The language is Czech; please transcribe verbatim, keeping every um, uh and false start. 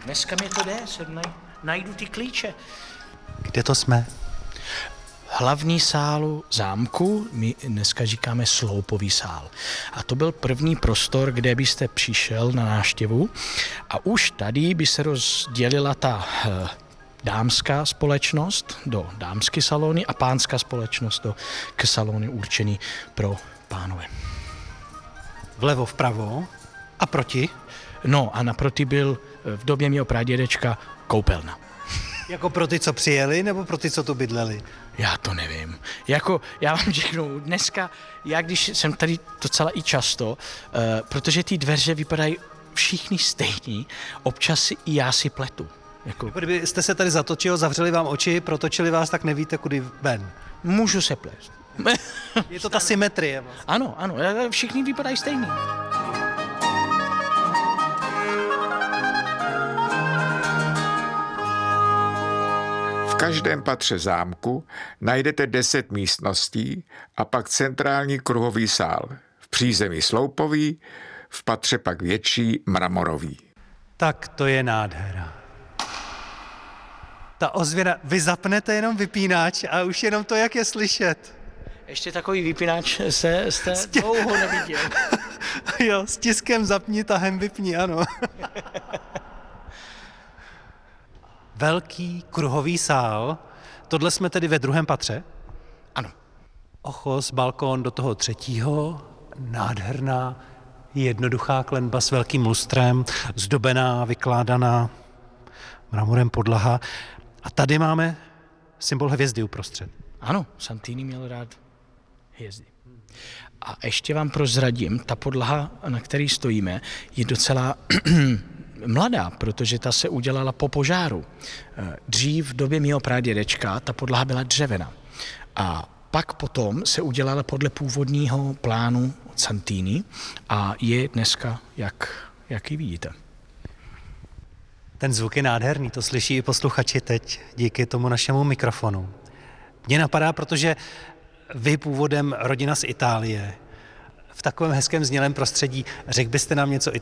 Dneska mi to jde, se naj, najdu ty klíče. Kde to jsme? Hlavní sálu zámku, my dneska říkáme sloupový sál. A to byl první prostor, kde byste přišel na návštěvu a už tady by se rozdělila ta eh, dámská společnost do dámské salony a pánská společnost do k salony určený pro pánové. Vlevo, vpravo a proti? No a naproti byl v době mého pradědečka koupelna. Jako pro ty, co přijeli, nebo pro ty, co tu bydleli? Já to nevím. Jako, já vám řeknu, dneska, já když jsem tady docela i často, uh, protože ty dveře vypadají všichni stejní, občas si i já si pletu. Jako, Jako kdybyste se tady zatočil, zavřeli vám oči, protočili vás, tak nevíte, kudy ven. můžu se plést. Je to ta symetrie vlastně. Ano, ano, všichni vypadají stejní. V každém patře zámku najdete deset místností a pak centrální kruhový sál. V přízemí sloupový, v patře pak větší mramorový. Tak to je nádhera. Ta ozvěna, vy zapnete jenom vypínač a už jenom to, jak je slyšet. Ještě takový vypínač se, jste Stě- dlouho neviděl. Jo, s tiskem zapni, tahem vypni, ano. Velký kruhový sál. Tohle jsme tedy ve druhém patře? Ano. Ochos, balkón do toho třetího. Nádherná, jednoduchá klenba s velkým lustrem, zdobená, vykládaná mramorem podlaha. A tady máme symbol hvězdy uprostřed. Ano, Santini měl rád hvězdy. A ještě vám prozradím, ta podlaha, na které stojíme, je docela mladá, protože ta se udělala po požáru. Dřív v době mého pradědečka ta podlaha byla dřevěná. A pak potom se udělala podle původního plánu od Santini a je dneska, jak, jak ji vidíte. Ten zvuk je nádherný, to slyší i posluchači teď díky tomu našemu mikrofonu. Mně napadá, protože vy původem rodina z Itálie, v takovém hezkém znělém prostředí, řekl byste nám něco